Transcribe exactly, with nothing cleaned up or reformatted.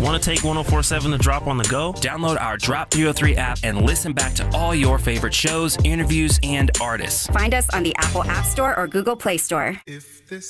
Want to take one oh four seven The Drop on the go? Download our Drop three oh three app and listen back to all your favorite shows, interviews, and artists. Find us on the Apple App Store or Google Play Store. If this